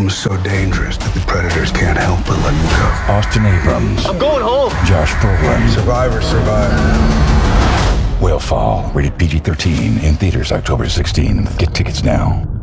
becomes so dangerous that the predators can't help but let him go. Austin Abrams. I'm going home. Josh Brolin. Survivors survive. Will Fall. Rated PG-13. In theaters October 16th. Get tickets now.